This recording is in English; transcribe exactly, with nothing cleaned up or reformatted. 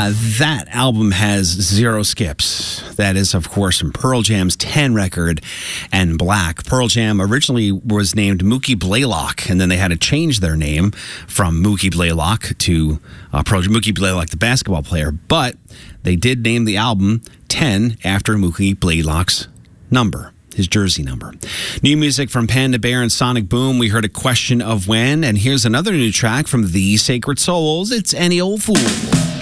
Uh, that album has zero skips. That is, of course, from Pearl Jam's ten record, and Black. Pearl Jam originally was named Mookie Blaylock, and then they had to change their name from Mookie Blaylock to uh, Pearl Jam, Mookie Blaylock, the basketball player. But they did name the album ten after Mookie Blaylock's number, his jersey number. New music from Panda Bear and Sonic Boom. We heard A Question of When, and here's another new track from The Sacred Souls. It's Any Old Fool.